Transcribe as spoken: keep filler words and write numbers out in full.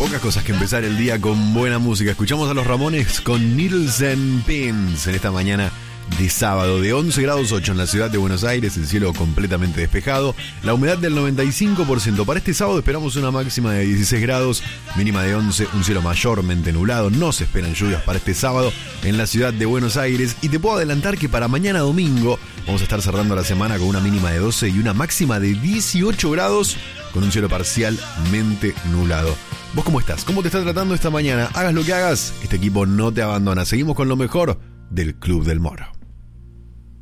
Pocas cosas que empezar el día con buena música. Escuchamos a los Ramones con Needles and Pins en esta mañana de sábado, de once grados ocho en la ciudad de Buenos Aires, el cielo completamente despejado, la humedad del noventa y cinco por ciento. Para este sábado esperamos una máxima de dieciséis grados, mínima de once, un cielo mayormente nublado. No se esperan lluvias para este sábado en la ciudad de Buenos Aires, y te puedo adelantar que para mañana domingo vamos a estar cerrando la semana con una mínima de doce y una máxima de dieciocho grados, con un cielo parcialmente nublado. ¿Vos cómo estás? ¿Cómo te está tratando esta mañana? Hagas lo que hagas, este equipo no te abandona. Seguimos con lo mejor del Club del Moro.